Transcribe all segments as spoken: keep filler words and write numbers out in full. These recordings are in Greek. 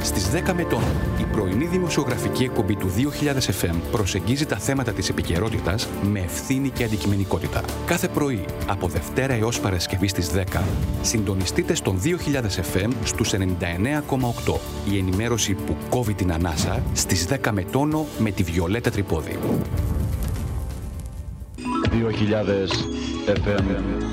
Στις δέκα με τόνο, η πρωινή δημοσιογραφική εκπομπή του δύο χιλιάδες εφ εμ προσεγγίζει τα θέματα της επικαιρότητας με ευθύνη και αντικειμενικότητα. Κάθε πρωί, από Δευτέρα έως Παρασκευή στις δέκα, συντονιστείτε στον δύο χιλιάδες εφ εμ στους ενενήντα εννέα κόμμα οκτώ. Η ενημέρωση που κόβει την ανάσα στις δέκα με τόνο με τη Βιολέτα Τρυπόδη. δύο χιλιάδες εφ εμ.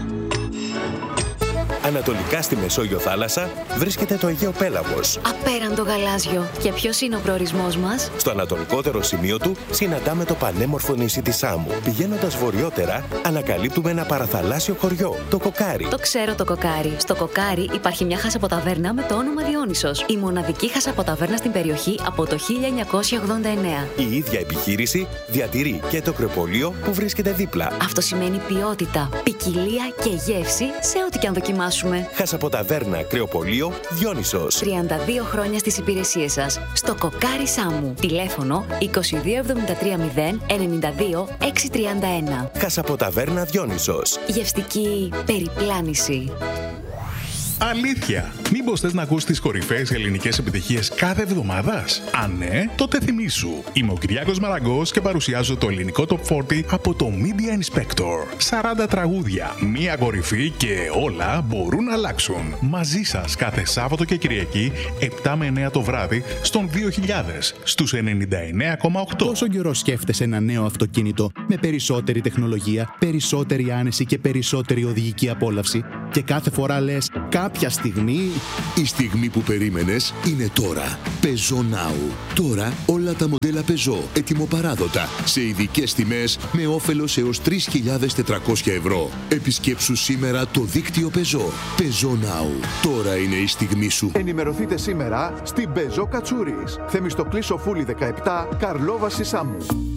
Ανατολικά στη Μεσόγειο θάλασσα βρίσκεται το Αιγαίο Πέλαγος. Απέραντο γαλάζιο. Και ποιος είναι ο προορισμός μας? Στο ανατολικότερο σημείο του συναντάμε το πανέμορφο νησί της Σάμου. Πηγαίνοντας βορειότερα, ανακαλύπτουμε ένα παραθαλάσσιο χωριό, το Κοκάρι. Το ξέρω το Κοκάρι. Στο Κοκάρι υπάρχει μια χασαποταβέρνα με το όνομα Διόνυσος. Η μοναδική χασαποταβέρνα στην περιοχή από το χίλια εννιακόσια ογδόντα εννέα. Η ίδια επιχείρηση διατηρεί και το κρεοπολείο που βρίσκεται δίπλα. Αυτό σημαίνει ποιότητα, ποικιλία και γεύση σε ό,τι και αν δοκιμάσουμε. Χασαποταβέρνα κρεοπολείο Διόνυσος. τριάντα δύο χρόνια στις υπηρεσίες σας. Στο Κοκάρι Σάμου. Τηλέφωνο είκοσι δύο εβδομήντα τρία μηδέν ενενήντα δύο εξακόσια τριάντα ένα. Χασαποταβέρνα Διόνυσος. Γευστική περιπλάνηση. Αλήθεια! Μήπως θες να ακούς τις κορυφαίες ελληνικές επιτυχίες κάθε εβδομάδας? Αν ναι, τότε θυμήσου. Είμαι ο Κυριάκος Μαραγκός και παρουσιάζω το ελληνικό Top σαράντα από το Media Inspector. σαράντα τραγούδια, μία κορυφή και όλα μπορούν να αλλάξουν. Μαζί σας κάθε Σάββατο και Κυριακή, επτά με εννέα το βράδυ, στον δύο χιλιάδες, στους ενενήντα εννέα κόμμα οκτώ. Πόσο καιρό σκέφτεσαι ένα νέο αυτοκίνητο με περισσότερη τεχνολογία, περισσότερη άνεση και περισσότερη οδηγική απόλαυση? Και κάθε φορά λες, κάποια στιγμή... Η στιγμή που περίμενες είναι τώρα. Peugeot Now. Τώρα όλα τα μοντέλα Peugeot ετοιμοπαράδοτα σε ειδικές τιμές με όφελος έως τρεις χιλιάδες τετρακόσια ευρώ. Επισκέψου σήμερα το δίκτυο Peugeot. Peugeot Now. Τώρα είναι η στιγμή σου. Ενημερωθείτε σήμερα στην Peugeot Κατσούρης. Θεμιστοκλή Σοφούλη δεκαεπτά, Καρλόβαση Σάμου.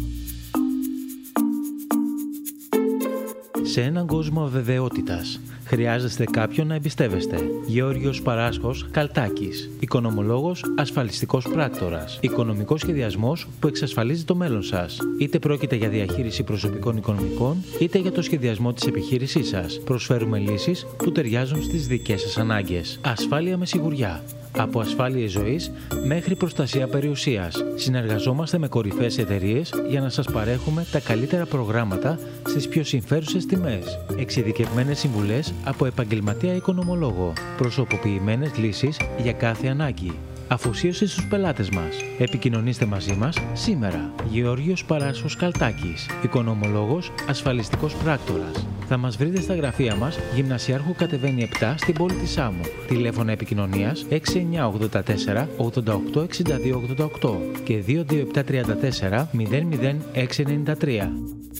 Σε έναν κόσμο αβεβαιότητας, χρειάζεστε κάποιον να εμπιστεύεστε. Γεώργιος Παράσχος Καλτάκης. Οικονομολόγος, ασφαλιστικός πράκτορας. Οικονομικός σχεδιασμός που εξασφαλίζει το μέλλον σας. Είτε πρόκειται για διαχείριση προσωπικών οικονομικών, είτε για το σχεδιασμό της επιχείρησής σας. Προσφέρουμε λύσεις που ταιριάζουν στις δικές σας ανάγκες. Ασφάλεια με σιγουριά. Από ασφάλειες ζωής μέχρι προστασία περιουσίας. Συνεργαζόμαστε με κορυφαίες εταιρείες για να σας παρέχουμε τα καλύτερα προγράμματα στις πιο συμφέρουσες τιμές. Εξειδικευμένες συμβουλές από επαγγελματία οικονομολόγο. Προσωποποιημένες λύσεις για κάθε ανάγκη. Αφοσίωση στους πελάτες μας. Επικοινωνήστε μαζί μας σήμερα. Γεώργιος Παράσχος Καλτάκης. Οικονομολόγος, ασφαλιστικός πράκτορας. Θα μας βρείτε στα γραφεία μας, Γυμνασιάρχου κατεβαίνει επτά στην πόλη της Σάμου. Τηλέφωνα επικοινωνίας έξι εννιά ογδόντα τέσσερα ογδόντα οκτώ εξήντα δύο ογδόντα οκτώ και δύο δύο επτά τρία τέσσερα μηδέν μηδέν έξι εννιά τρία.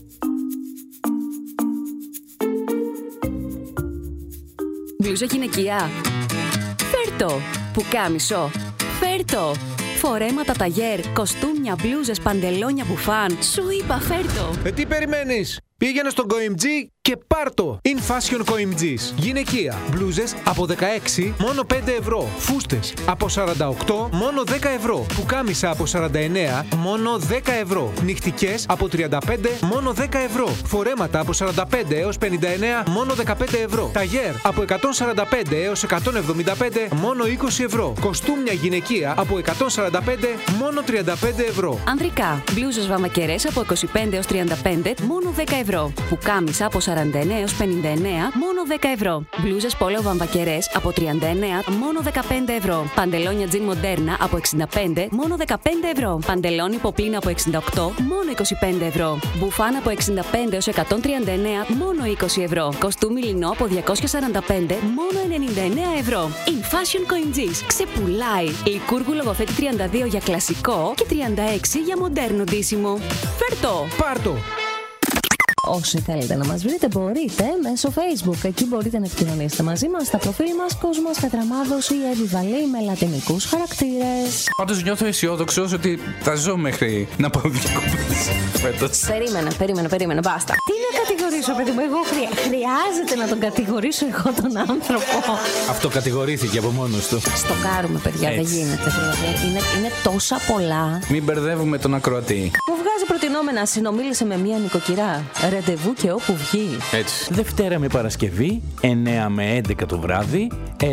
Μπλούζα γυναικεία. Φέρτο. Πουκάμισο. Φέρτο. Φορέματα ταγέρ, κοστούμια, μπλούζες, παντελόνια, μπουφάν. Σου είπα φέρτο. Ε, τι περιμένεις? Πήγαινε στον Coimg και πάρτο! In Fashion Coimg's. Γυναικεία. Μπλούζες από δεκαέξι μόνο πέντε ευρώ. Φούστες από σαράντα οκτώ μόνο δέκα ευρώ. Πουκάμισα από σαράντα εννέα μόνο δέκα ευρώ. Νυχτικές από τριάντα πέντε μόνο δέκα ευρώ. Φορέματα από σαράντα πέντε έως πενήντα εννέα μόνο δεκαπέντε ευρώ. Ταγέρ από εκατόν σαράντα πέντε έως εκατόν εβδομήντα πέντε μόνο είκοσι ευρώ. Κοστούμια γυναικεία από εκατόν σαράντα πέντε μόνο τριάντα πέντε ευρώ. Ανδρικά. Μπλούζες βαμακερές από είκοσι πέντε έως τριάντα πέντε μόνο δέκα ευρώ. Πουκάμισα από σαράντα εννέα έως πενήντα εννέα μόνο δέκα ευρώ. Μπλούζες πόλο βαμβακερές από τριάντα εννέα μόνο δεκαπέντε ευρώ. Παντελόνια τζιν μοντέρνα από εξήντα πέντε μόνο δεκαπέντε ευρώ. Παντελόνι ποπλίνα από εξήντα οκτώ μόνο είκοσι πέντε ευρώ. Μπουφάν από εξήντα πέντε έως εκατόν τριάντα εννέα μόνο είκοσι ευρώ. Κοστούμι λινό από διακόσια σαράντα πέντε μόνο ενενήντα εννέα ευρώ. In Fashion Coimg's. Ξεπουλάει. Λικούργου λογοθέτη τριάντα δύο για κλασικό και τριάντα έξι για μοντέρνο ντύσιμο. Φέρτο! Πάρτο! Όσοι θέλετε να μας βρείτε μπορείτε μέσω Facebook. Εκεί μπορείτε να επικοινωνήσετε μαζί μας στα προφίλ μας Κόσμος Κατραμάδος ή Εύη Βαλή με λατινικούς χαρακτήρες. Πάντως νιώθω αισιόδοξος ότι θα ζω μέχρι να πάω διακοπές φέτος. Περίμενε, περίμενε, περίμενε, μπάστα. Τι να κατηγορήσω, παιδί μου, εγώ χρεια... χρειάζεται να τον κατηγορήσω εγώ τον άνθρωπο. Αυτό κατηγορήθηκε από μόνος του. Στοκάρουμε, παιδιά, έτσι. Δεν γίνεται. Δηλαδή, είναι, είναι τόσα πολλά. Μην μπερδεύουμε τον ακροατή. Μου βγάζει προτινόμενα, συνομίλησε με μία νοικοκυρά. Ραντεβού και όπου βγει. Έτσι. Δευτέρα με Παρασκευή, εννέα με έντεκα το βράδυ, εδώ.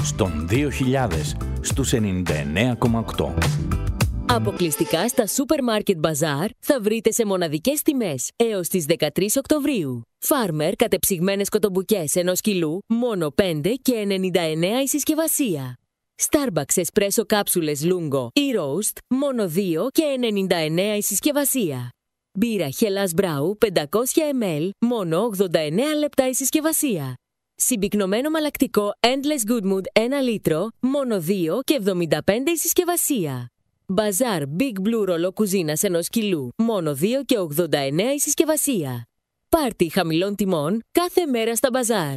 στον δύο χιλιάδες, στους ενενήντα εννέα κόμμα οκτώ. Αποκλειστικά στα Supermarket Bazaar θα βρείτε σε μοναδικές τιμές έως τις δεκατρείς Οκτωβρίου. Farmer κατεψυγμένες κοτομπουκές ενός κιλού, μόνο πέντε και ενενήντα εννέα η συσκευασία. Starbucks Espresso κάψουλες Lungo ή Roast, μόνο δύο και ενενήντα εννέα η συσκευασία. Μπύρα Hellas Brau πεντακόσια μιλιλίτρα, μόνο ογδόντα εννέα λεπτά η συσκευασία. Συμπυκνωμένο μαλακτικό Endless Good Mood ένα λίτρο, μόνο δύο και εβδομήντα πέντε η συσκευασία. Bazaar Big Blue ρολό κουζίνας ενός κιλού, μόνο δύο και ογδόντα εννέα η συσκευασία. Πάρτι χαμηλών τιμών κάθε μέρα στα Bazaar.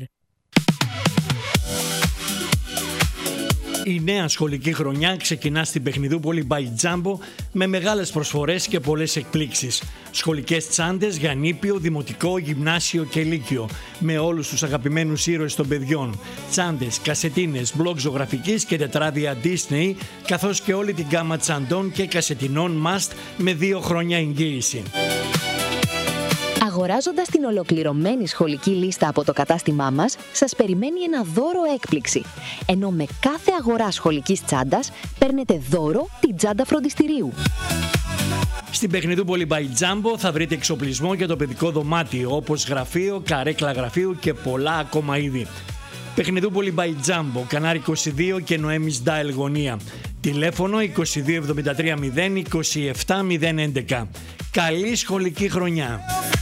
Η νέα σχολική χρονιά ξεκινά στην Παιχνιδούπολη by Jumbo με μεγάλες προσφορές και πολλές εκπλήξεις. Σχολικές τσάντες για νήπιο, δημοτικό, γυμνάσιο και λύκειο με όλους τους αγαπημένους ήρωες των παιδιών. Τσάντες, κασετίνες, μπλοκ ζωγραφικής και τετράδια Disney, καθώς και όλη την γκάμα τσαντών και κασετινών Must με δύο χρόνια εγγύηση. Αγοράζοντας την ολοκληρωμένη σχολική λίστα από το κατάστημά μας, σας περιμένει ένα δώρο έκπληξη. Ενώ με κάθε αγορά σχολικής τσάντας, παίρνετε δώρο την τσάντα φροντιστηρίου. Στην Παιχνιδούπολη by Jumbo θα βρείτε εξοπλισμό για το παιδικό δωμάτιο, όπως γραφείο, καρέκλα γραφείου και πολλά ακόμα είδη. Παιχνιδούπολη by Jumbo, Κανάρι είκοσι δύο και Νοέμις Ντάιλ γωνία. Τηλέφωνο είκοσι δύο εβδομήντα τρία μηδέν είκοσι επτά μηδέν έντεκα. Καλή σχολική χρονιά!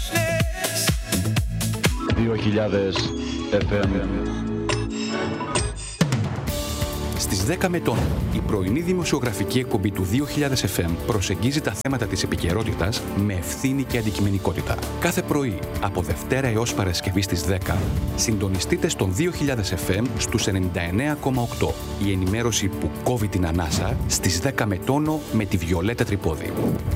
δύο χιλιάδες εφ εμ. Στις δέκα Μετών, η πρωινή δημοσιογραφική εκπομπή του δύο χιλιάδες εφ εμ προσεγγίζει τα θέματα της επικαιρότητας με ευθύνη και αντικειμενικότητα. Κάθε πρωί, από Δευτέρα έως Παρασκευή στις δέκα, συντονιστείτε στον δύο χιλιάδες εφ εμ στους ενενήντα εννέα κόμμα οκτώ. Η ενημέρωση που κόβει την ανάσα στις δέκα Μετώνο με τη Βιολέτα Τρυπόδη.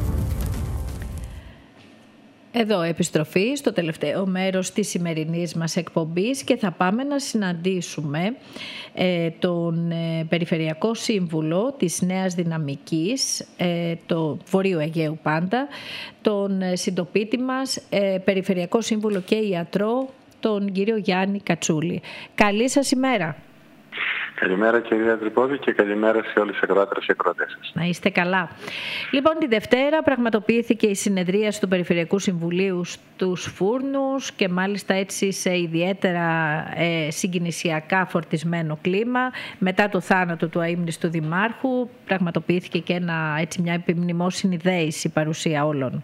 Εδώ επιστροφή στο τελευταίο μέρος της σημερινής μας εκπομπής και θα πάμε να συναντήσουμε ε, τον ε, Περιφερειακό Σύμβουλο της Νέας Δυναμικής, ε, το Βορείου Αιγαίου πάντα, τον ε, συντοπίτη μας, ε, Περιφερειακό Σύμβουλο και ιατρό, τον κύριο Γιάννη Κατσούλη. Καλή σας ημέρα. Καλημέρα κυρία Τρυπόδη και καλημέρα σε όλες τις ακροάτρες και ακροατές σας. Να είστε καλά. Λοιπόν, τη Δευτέρα πραγματοποιήθηκε η συνεδρίαση του Περιφερειακού Συμβουλίου στους Φούρνους και μάλιστα έτσι σε ιδιαίτερα ε, συγκινησιακά φορτισμένο κλίμα. Μετά το θάνατο του αείμνηστου Δημάρχου πραγματοποιήθηκε και ένα, έτσι, μια επιμνημόσυνη δέηση παρουσία όλων.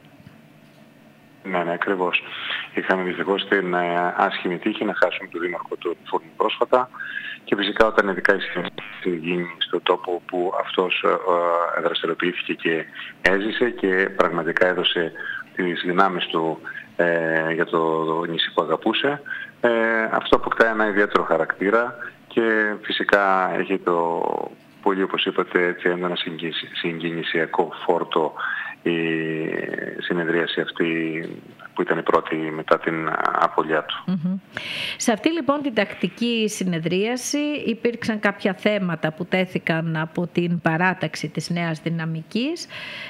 Ναι, ναι, ακριβώς. Είχαμε δυστυχώς την ε, άσχημη τύχη να χάσουμε τον Δήμαρχο του Φούρνου πρόσφατα. Και φυσικά όταν ειδικά η συνέντευξη γίνει στον τόπο που αυτός ε, δραστηριοποιήθηκε και έζησε και πραγματικά έδωσε τις δυνάμεις του ε, για το, το νησί που αγαπούσε, ε, αυτό αποκτά ένα ιδιαίτερο χαρακτήρα και φυσικά έχει το πολύ, όπως είπατε, έτσι, ένα συγκινησιακό φόρτο η συνεδρίαση αυτή που ήταν η πρώτη μετά την απώλειά του. Mm-hmm. Σε αυτή λοιπόν την τακτική συνεδρίαση υπήρξαν κάποια θέματα που τέθηκαν από την παράταξη της Νέας Δυναμικής.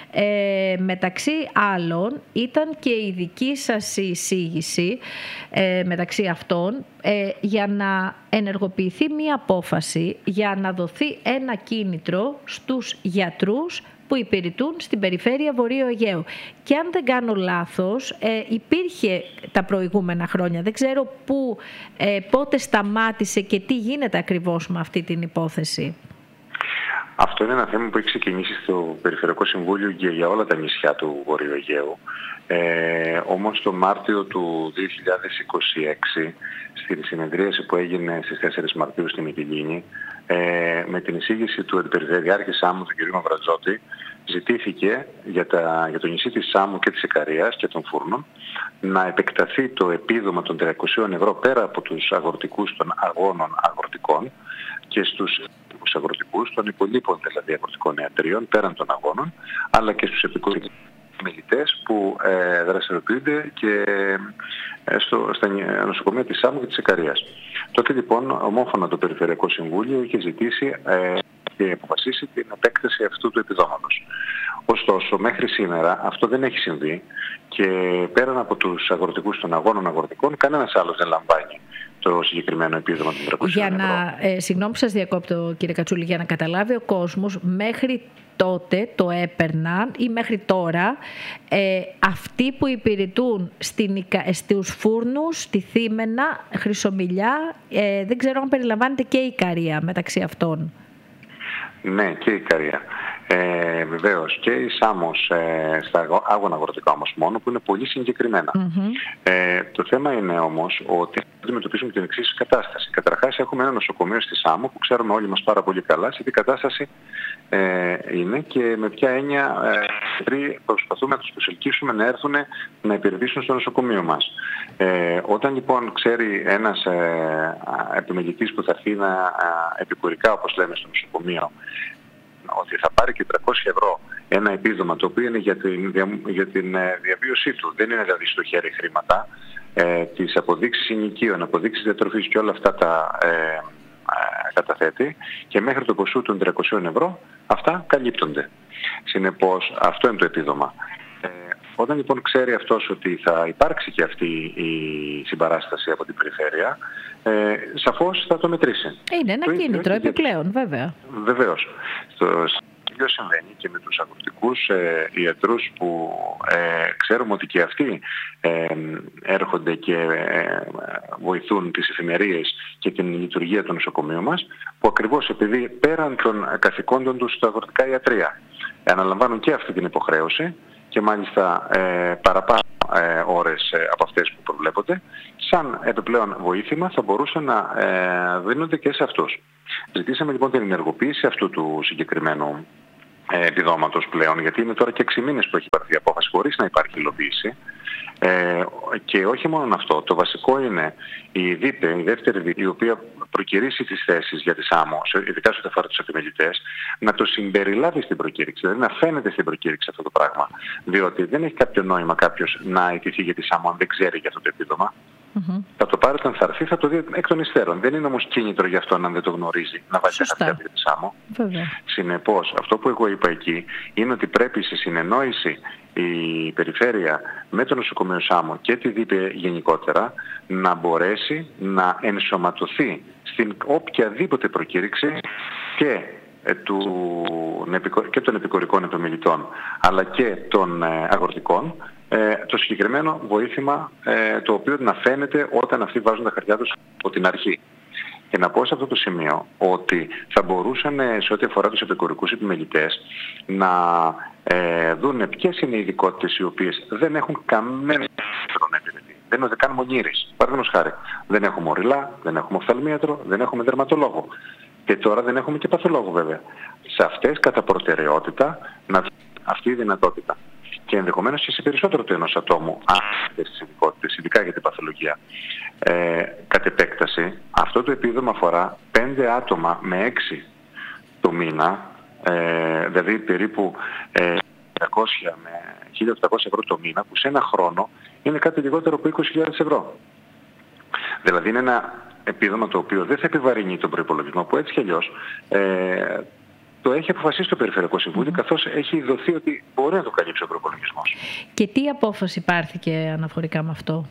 Ε, μεταξύ άλλων ήταν και η δική σας εισήγηση ε, μεταξύ αυτών ε, για να ενεργοποιηθεί μία απόφαση για να δοθεί ένα κίνητρο στους γιατρούς που υπηρετούν στην περιφέρεια Βορείου Αιγαίου. Και αν δεν κάνω λάθος, ε, υπήρχε τα προηγούμενα χρόνια. Δεν ξέρω πού, ε, πότε σταμάτησε και τι γίνεται ακριβώς με αυτή την υπόθεση. Αυτό είναι ένα θέμα που έχει ξεκινήσει στο Περιφερειακό Συμβούλιο και για όλα τα νησιά του Βορείου Αιγαίου. Ε, όμως το Μάρτιο του δύο χιλιάδες είκοσι έξι, στην συνεδρίαση που έγινε στις τέσσερις Μαρτίου στην Μυτιλήνη, ε, με την εισήγηση του Αντιπεριφερειάρχη Σάμου, του κ. Μαυρατζότη, ζητήθηκε για, τα, για το νησί της Σάμου και της Ικαρίας και των Φούρνων να επεκταθεί το επίδομα των τριακοσίων ευρώ πέρα από τους αγροτικούς των αγώνων αγροτικών και στους αγροτικούς των υπολείπων δηλαδή αγροτικών ιατρίων πέραν των αγώνων, αλλά και στους επικουρικούς μιλητές που ε, δραστηριοποιούνται και ε, στο, στα νοσοκομεία της Σάμου και της Ικαρίας. Τότε λοιπόν ομόφωνα το Περιφερειακό Συμβούλιο είχε ζητήσει ε, και αποφασίσει την επέκταση αυτού του επιδόματος. Ωστόσο, μέχρι σήμερα αυτό δεν έχει συμβεί και πέραν από τους αγροτικούς των αγώνων αγροτικών, κανένας άλλος δεν λαμβάνει το συγκεκριμένο επίδομα των τριακόσια ευρώ. Για να, ε, συγγνώμη που σας διακόπτω κύριε Κατσούλη, για να καταλάβει ο κόσμος, μέχρι τότε το έπαιρναν ή μέχρι τώρα ε, αυτοί που υπηρετούν στην, στους φούρνους, στη Θήμαινα, Χρυσομυλιά, ε, δεν ξέρω αν περιλαμβάνεται και η Ικαρία μεταξύ αυτών. Ναι, και η Ικαρία. Ε, βεβαίως και η Σάμος ε, στα άγωνα αγροτικά όμως μόνο, που είναι πολύ συγκεκριμένα. Mm-hmm. Ε, το θέμα είναι όμως ότι αντιμετωπίζουμε την εξής κατάσταση. Καταρχάς έχουμε ένα νοσοκομείο στη Σάμο που ξέρουμε όλοι μας πάρα πολύ καλά σε τι κατάσταση ε, είναι και με ποια έννοια ε, προσπαθούμε να τους προσελκύσουμε να έρθουν να υπηρετήσουν στο νοσοκομείο μας. Ε, όταν λοιπόν ξέρει ένας ε, επιμελητής που θα έρθει να, ε, επικουρικά, όπως λέμε, στο νοσοκομείο, ότι θα πάρει και τριακόσια ευρώ ένα επίδομα το οποίο είναι για την, για την διαβίωσή του, δεν είναι δηλαδή στο χέρι χρήματα, ε, τις αποδείξεις ενοικίων, αποδείξεις διατροφής και όλα αυτά τα ε, ε, καταθέτει και μέχρι το ποσό των τριακοσίων ευρώ αυτά καλύπτονται. Συνεπώς αυτό είναι το επίδομα. Ε, όταν λοιπόν ξέρει αυτός ότι θα υπάρξει και αυτή η συμπαράσταση από την περιφέρεια, ε, σαφώς θα το μετρήσει. Είναι ένα το κίνητρο επιπλέον, βέβαια. Βεβαίως. Το ίδιο συμβαίνει και με τους αγροτικούς ε, ιατρούς που ε, ξέρουμε ότι και αυτοί ε, έρχονται και ε, βοηθούν τις εφημερίες και την λειτουργία του νοσοκομείου μας, που ακριβώς επειδή πέραν των καθηκόντων τους στα αγροτικά ιατρεία αναλαμβάνουν και αυτή την υποχρέωση και μάλιστα ε, παραπάνω ε, ώρες ε, από αυτές που προβλέπονται, σαν επιπλέον βοήθημα θα μπορούσαν να ε, δίνονται και σε αυτούς. Ζητήσαμε λοιπόν την ενεργοποίηση αυτού του συγκεκριμένου ε, επιδόματος πλέον, γιατί είναι τώρα και έξι μήνες που έχει πάρθει η απόφαση χωρίς να υπάρχει υλοποίηση. Ε, και όχι μόνο αυτό, το βασικό είναι η ΔΥΠΕ, η δεύτερη ΔΥΠΕ, η οποία προκηρύσει τις θέσεις για τη Σάμο, ειδικά σε ό,τι αφορά τους επιμελητές, να το συμπεριλάβει στην προκήρυξη, δηλαδή να φαίνεται στην προκήρυξη αυτό το πράγμα. Διότι δεν έχει κάποιο νόημα κάποιος να αιτηθεί για τη Σάμο αν δεν ξέρει για αυτό το επίδομα. Mm-hmm. Θα το πάρει όταν θα έρθει, θα το δει εκ των υστέρων. Δεν είναι όμως κίνητρο για αυτόν αν δεν το γνωρίζει να βάλει χαρτιά για τη Σάμο. Συνεπώς, αυτό που εγώ είπα εκεί είναι ότι πρέπει σε συνεννόηση η περιφέρεια με το νοσοκομείο Σάμο και τη ΔΥΠΕ γενικότερα να μπορέσει να ενσωματωθεί στην οποιαδήποτε προκήρυξη και, ε, του, και των επικορικών επιμελητών αλλά και των ε, αγροτικών ε, το συγκεκριμένο βοήθημα ε, το οποίο να φαίνεται όταν αυτοί βάζουν τα χαρτιά τους από την αρχή. Και να πω σε αυτό το σημείο ότι θα μπορούσαν σε ό,τι αφορά τους επικουρικούς επιμελητές να ε, δουν ποιες είναι οι ειδικότητες οι οποίες δεν έχουν κανένα να υπηρετεί. Δεν είναι καν μονήρης. Παραδείγματος χάρη, δεν έχουμε οριλά, δεν έχουμε οφθαλμίατρο, δεν έχουμε δερματολόγο. Και τώρα δεν έχουμε και παθολόγο βέβαια. Σε αυτές κατά προτεραιότητα να δουν αυτή η δυνατότητα. Και ενδεχομένως και σε περισσότερο του ενός ατόμου αυτές τις ειδικότητες, ειδικά για την παθολογία. Ε, κατ' επέκταση, αυτό το επίδομα αφορά πέντε άτομα με έξι το μήνα, ε, δηλαδή περίπου ε, τριακόσια με χίλια οκτακόσια ευρώ το μήνα, που σε ένα χρόνο είναι κάτι λιγότερο από είκοσι χιλιάδες ευρώ. Δηλαδή είναι ένα επίδομα το οποίο δεν θα επιβαρύνει τον προϋπολογισμό, που έτσι κι αλλιώς ε, το έχει αποφασίσει το Περιφερειακό Συμβούλιο, mm-hmm. καθώς έχει δοθεί ότι μπορεί να το καλύψει ο προϋπολογισμός. Και τι απόφαση πάρθηκε αναφορικά με αυτό?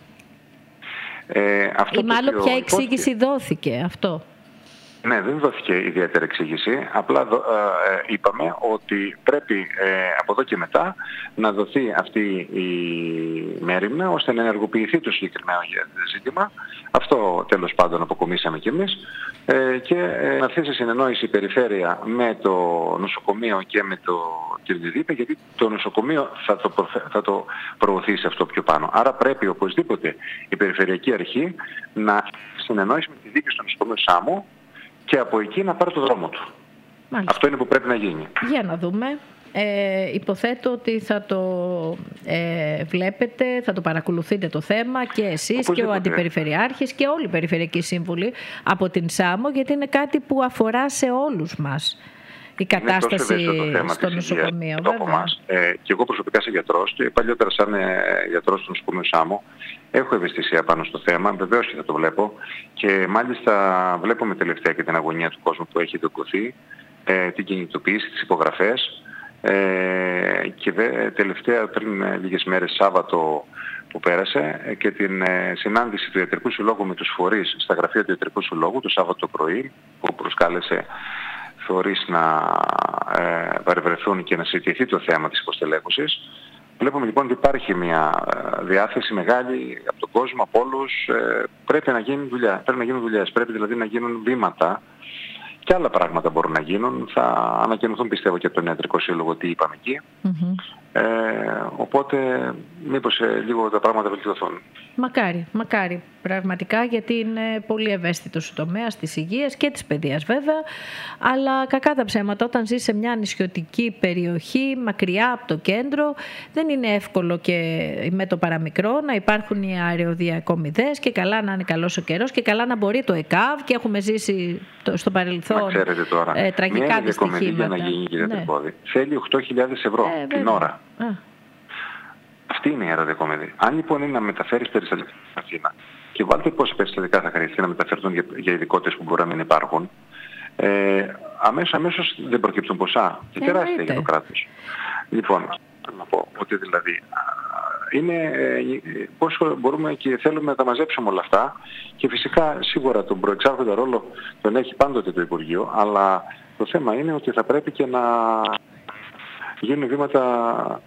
Ε, αυτό ή μάλλον ποια εξήγηση υπόθηκε. δόθηκε αυτό? Ναι, δεν δόθηκε ιδιαίτερη εξήγηση. Απλά δο, ε, είπαμε ότι πρέπει ε, από εδώ και μετά να δοθεί αυτή η μέριμνα ώστε να ενεργοποιηθεί το συγκεκριμένο ζήτημα. Αυτό τέλος πάντων αποκομίσαμε κι εμείς ε, και ε, να θέσει συνεννόηση η περιφέρεια με το νοσοκομείο και με το ΤΙΡΔΙΔΙΠΕ, γιατί το νοσοκομείο θα το, προθε... θα το προωθήσει αυτό πιο πάνω. Άρα πρέπει οπωσδήποτε η Περιφερειακή Αρχή να συνεννόηση με τη δίκη στο νοσοκομείο Σάμο και από εκεί να πάρει το δρόμο του. Μάλιστα. Αυτό είναι που πρέπει να γίνει. Για να δούμε. Ε, υποθέτω ότι θα το ε, βλέπετε, θα το παρακολουθείτε το θέμα και εσείς και ο Αντιπεριφερειάρχης και όλοι οι Περιφερειακοί Σύμβουλοι από την Σάμο, γιατί είναι κάτι που αφορά σε όλους μας η κατάσταση στο νοσοκομείο. Ε, και εγώ προσωπικά σαν γιατρός, και παλιότερα σαν ε, γιατρός του νοσοκομείου Σάμο, έχω ευαισθησία πάνω στο θέμα, βεβαίως και θα το βλέπω και μάλιστα βλέπουμε τελευταία και την αγωνία του κόσμου που έχει δοκωθεί, ε, την κινητοποίηση, τις υπογραφές Ε, και δε, τελευταία πριν λίγες μέρες, Σάββατο που πέρασε, και την ε, συνάντηση του Ιατρικού Συλλόγου με τους φορείς στα γραφεία του Ιατρικού Συλλόγου το Σάββατο το πρωί, που προσκάλεσε φορείς να ε, παρευρεθούν και να συζητηθεί το θέμα της υποστελέχωσης. Βλέπουμε λοιπόν ότι υπάρχει μια διάθεση μεγάλη από τον κόσμο, από όλους. Ε, πρέπει να γίνει δουλειά, πρέπει να γίνουν δουλειές, πρέπει δηλαδή να γίνουν βήματα. Και άλλα πράγματα μπορούν να γίνουν. Θα ανακοινωθούν, πιστεύω, και από τον Ιατρικό Σύλλογο τι είπαμε εκεί. Mm-hmm. Ε, οπότε μήπως ε, λίγο τα πράγματα βελτιωθούν. Μακάρι, μακάρι. Πραγματικά, γιατί είναι πολύ ευαίσθητος ο τομέας της υγείας και της παιδείας βέβαια, αλλά κακά τα ψέματα, όταν ζεις σε μια νησιωτική περιοχή μακριά από το κέντρο, δεν είναι εύκολο και με το παραμικρό να υπάρχουν οι αεροδιακομιδές, και καλά να είναι καλός ο καιρός και καλά να μπορεί το ΕΚΑΒ, και έχουμε ζήσει το, στο παρελθόν τώρα, ε, τραγικά δυστυχήματα. Για να γίνει ναι. πόδι, θέλει οκτώ χιλιάδες ευρώ ε, την ώρα. Α. Αυτή είναι η αεροδιακομιδή. Αν λοιπόν είναι να μεταφέρεις περιστατικά στην Αθήνα, και βάλτε πόσα περιστατικά θα χρειαστεί να μεταφερθούν για, για ειδικότητες που μπορεί να μην υπάρχουν, ε, αμέσως, αμέσως δεν προκύπτουν ποσά και ε, τεράστια για το κράτος. Λοιπόν, να πω ότι δηλαδή είναι ε, πώς μπορούμε και θέλουμε να τα μαζέψουμε όλα αυτά, και φυσικά σίγουρα τον προεξάρχοντα ρόλο τον έχει πάντοτε το Υπουργείο, αλλά το θέμα είναι ότι θα πρέπει και να γίνουν βήματα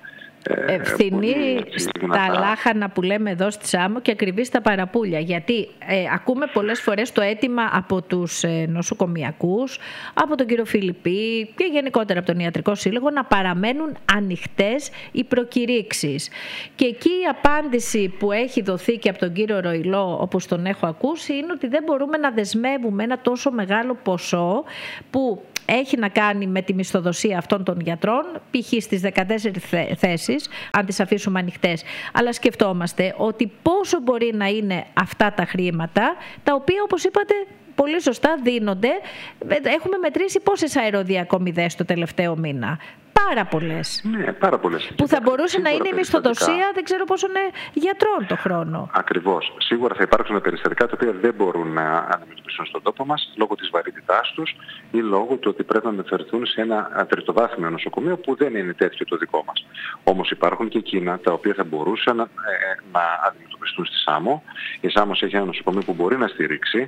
ευθυνή στα λάχανα που λέμε εδώ στη Σάμο και ακριβή στα παραπούλια. Γιατί ε, ακούμε πολλές φορές το αίτημα από τους ε, νοσοκομιακούς, από τον κύριο Φιλιππή και γενικότερα από τον Ιατρικό Σύλλογο να παραμένουν ανοιχτές οι προκηρύξεις. Και εκεί η απάντηση που έχει δοθεί και από τον κύριο Ροηλό, όπως τον έχω ακούσει, είναι ότι δεν μπορούμε να δεσμεύουμε ένα τόσο μεγάλο ποσό που έχει να κάνει με τη μισθοδοσία αυτών των γιατρών, π.χ. στις δεκατέσσερις θέσεις, αν τις αφήσουμε ανοιχτές. Αλλά σκεφτόμαστε ότι πόσο μπορεί να είναι αυτά τα χρήματα, τα οποία, όπως είπατε πολύ σωστά, δίνονται. Έχουμε μετρήσει πόσες αεροδιακομιδές το τελευταίο μήνα. Πάρα πολλές. Ναι, πάρα πολλές. Που θα μπορούσε να είναι η μισθοδοσία, δεν ξέρω πόσο είναι, γιατρών το χρόνο. Ακριβώς. Σίγουρα θα υπάρξουν περιστατικά τα οποία δεν μπορούν να αντιμετωπίσουν στον τόπο μας λόγω της βαρύτητάς τους ή λόγω του ότι πρέπει να μεταφερθούν σε ένα τριτοβάθμιο νοσοκομείο που δεν είναι τέτοιο το δικό μας. Όμως υπάρχουν και εκείνα τα οποία θα μπορούσαν να, ε, να αντιμετωπιστούν στη Σάμο. Η Σάμος έχει ένα νοσοκομείο που μπορεί να στηρίξει,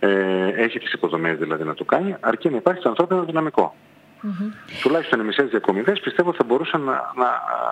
ε, έχει τις υποδομές δηλαδή να το κάνει, αρκεί να υπάρχει το ανθρώπινο δυναμικό. Mm-hmm. Τουλάχιστον οι μισές διακομιδές πιστεύω θα μπορούσαν να, να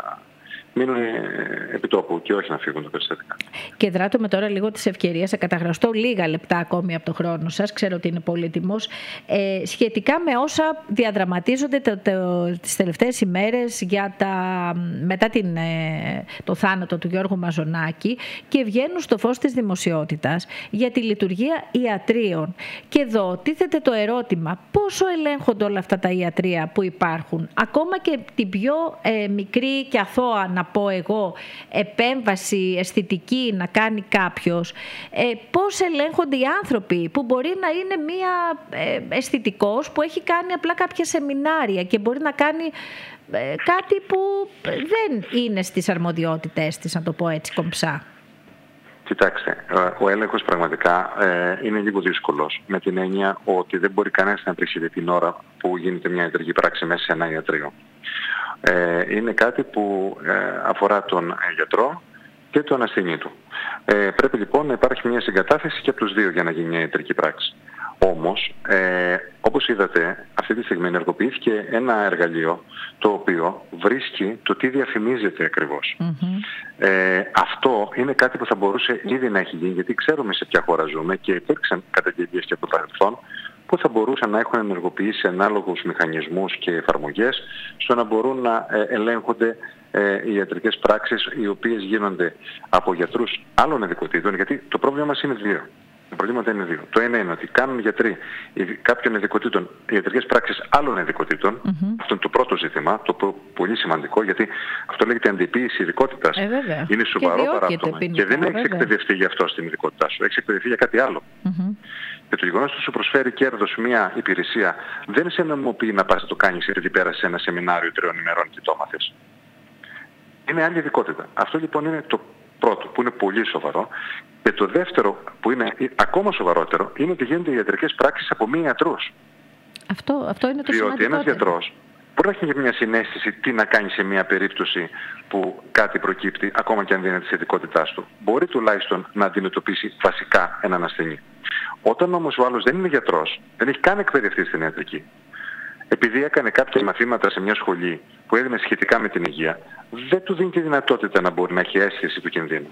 μείνουν επιτόπου και όχι να φύγουν τα περιστατικά. Και δράτω με τώρα λίγο τις ευκαιρίες, θα καταγραφώ λίγα λεπτά ακόμη από το χρόνο σας, ξέρω ότι είναι πολύτιμος, ε, σχετικά με όσα διαδραματίζονται το, το, τις τελευταίες ημέρες για τα, μετά την, ε, το θάνατο του Γιώργου Μαζονάκη και βγαίνουν στο φως της δημοσιότητας για τη λειτουργία ιατρίων. Και εδώ τίθεται το ερώτημα, πόσο ελέγχονται όλα αυτά τα ιατρεία που υπάρχουν, ακόμα και την πιο ε, μικρή και αθώα, να πω εγώ, επέμβαση αισθητική να κάνει κάποιος, ε, πώς ελέγχονται οι άνθρωποι που μπορεί να είναι μία ε, αισθητικός που έχει κάνει απλά κάποια σεμινάρια και μπορεί να κάνει ε, κάτι που δεν είναι στις αρμοδιότητές της, να το πω έτσι κομψά. Κοιτάξτε, ο έλεγχος πραγματικά ε, είναι λίγο δύσκολος, με την έννοια ότι δεν μπορεί κανένας να βρίσκεται την ώρα που γίνεται μια ιατρική πράξη μέσα σε ένα ιατρείο. Ε, είναι κάτι που ε, αφορά τον γιατρό και τον ασθενή του. Ε, πρέπει λοιπόν να υπάρχει μια συγκατάθεση και από τους δύο για να γίνει μια ιατρική πράξη. Όμως, ε, όπως είδατε, αυτή τη στιγμή ενεργοποιήθηκε ένα εργαλείο το οποίο βρίσκει το τι διαφημίζεται ακριβώς. Mm-hmm. Ε, αυτό είναι κάτι που θα μπορούσε ήδη να έχει γίνει, γιατί ξέρουμε σε ποια χώρα ζούμε και υπήρξαν καταγγελίες και από το παρελθόν που θα μπορούσαν να έχουν ενεργοποιήσει ανάλογους μηχανισμούς και εφαρμογές στο να μπορούν να ελέγχονται ε, οι ιατρικές πράξεις οι οποίες γίνονται από γιατρούς άλλων ειδικοτήτων, γιατί το πρόβλημα μας είναι δύο. Τα προβλήματα είναι δύο. Το ένα είναι ότι κάνουν γιατροί κάποιων ειδικοτήτων ιατρικές πράξεις άλλων ειδικοτήτων. Mm-hmm. Αυτό είναι το πρώτο ζήτημα, το πολύ σημαντικό, γιατί αυτό λέγεται αντιποίηση ειδικότητας. Ε, είναι σοβαρό παράπτωμα και δεν έχεις εκπαιδευτεί γι' αυτό στην ειδικότητά σου. Έχεις εκπαιδευτεί για κάτι άλλο. Mm-hmm. Και το γεγονός ότι σου προσφέρει κέρδος μια υπηρεσία δεν σε νομιμοποιεί να πας να το κάνεις επειδή πέρασε ένα σεμινάριο τριών ημερών και το μάθες. Είναι άλλη ειδικότητα. Αυτό λοιπόν είναι το πρώτο που είναι πολύ σοβαρό. Και το δεύτερο που είναι ακόμα σοβαρότερο είναι ότι γίνονται ιατρικές πράξεις από μη ιατρούς. Αυτό, αυτό είναι το διότι ένας γιατρός μπορεί να έχει και μια συναίσθηση τι να κάνει σε μια περίπτωση που κάτι προκύπτει, ακόμα και αν δεν είναι της ειδικότητάς του. Μπορεί τουλάχιστον να αντιμετωπίσει βασικά έναν ασθενή. Όταν όμως ο άλλος δεν είναι γιατρός, δεν έχει καν εκπαιδευτεί στην ιατρική, επειδή έκανε κάποια μαθήματα σε μια σχολή που έγινε σχετικά με την υγεία, δεν του δίνει τη δυνατότητα να μπορεί να έχει αίσθηση του κινδύνου.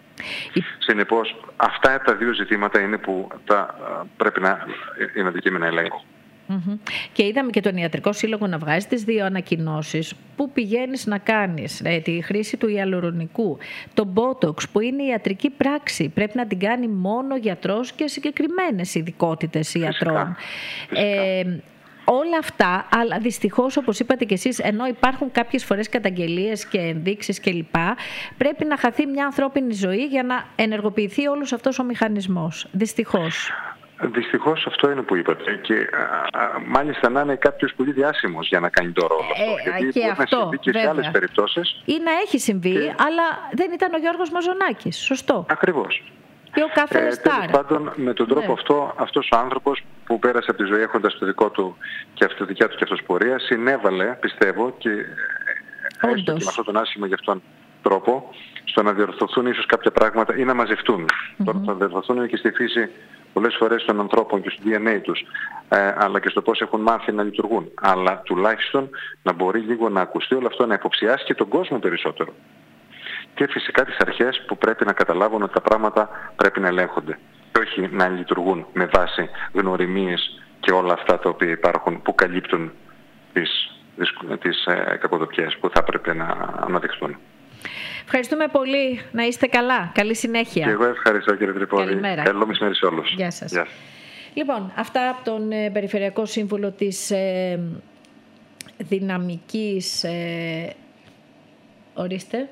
Συνεπώς, αυτά τα δύο ζητήματα είναι που τα, πρέπει να είναι αντικείμενα ελέγχου. Mm-hmm. Και είδαμε και τον Ιατρικό Σύλλογο να βγάζει τις δύο ανακοινώσεις που πηγαίνεις να κάνεις, ε, τη χρήση του ιαλουρονικού, το Botox που είναι η ιατρική πράξη, πρέπει να την κάνει μόνο γιατρός και συγκεκριμένες ειδικότητες ιατρών. Φυσικά. Ε, Όλα αυτά, αλλά δυστυχώς όπως είπατε και εσείς, ενώ υπάρχουν κάποιες φορές καταγγελίες και ενδείξεις κλπ, πρέπει να χαθεί μια ανθρώπινη ζωή για να ενεργοποιηθεί όλος αυτός ο μηχανισμός. Δυστυχώς. Δυστυχώς αυτό είναι που είπατε και α, α, μάλιστα να είναι κάποιος πολύ διάσημος για να κάνει το ρόλο αυτό. Ε, γιατί και μπορεί αυτό, να συμβεί και βέβαια. σε άλλες περιπτώσεις. Ή να έχει συμβεί, και... αλλά δεν ήταν ο Γιώργος Μαζονάκης. Σωστό. Ακριβώς. Και ο κάθε ε, στάρ. Τέλος πάντων, με τον τρόπο ναι. αυτό, αυτός ο άνθρωπος που πέρασε από τη ζωή έχοντας το δικό του και αυτή τη δικιά του και αυτός πορεία, συνέβαλε, πιστεύω, και έστω και με αυτόν τον άσχημο γι' αυτόν τρόπο, στο να διορθωθούν ίσως κάποια πράγματα ή να μαζευτούν. Mm-hmm. Τώρα θα διορθωθούν και στη φύση πολλές φορές των ανθρώπων και στο ντι εν έι τους, ε, αλλά και στο πώς έχουν μάθει να λειτουργούν. Αλλά τουλάχιστον να μπορεί λίγο να ακουστεί όλο αυτό, να υποψιάσει και τον κόσμο περισσότερο. Και φυσικά τις αρχές που πρέπει να καταλάβουν ότι τα πράγματα πρέπει να ελέγχονται. Και όχι να λειτουργούν με βάση γνωριμίες και όλα αυτά τα οποία υπάρχουν που καλύπτουν τις, τις, τις ε, κακοδοπιές που θα πρέπει να αναδειχθούν. Ευχαριστούμε πολύ. Να είστε καλά. Καλή συνέχεια. Και εγώ ευχαριστώ κύριε Τρυπώδη. Καλημέρα. Καλό μεσημέρι σε όλους. Γεια σας. Γεια. Λοιπόν, αυτά από τον ε, Περιφερειακό Σύμβουλο της ε, Δυναμικής... Ε, ορίστε.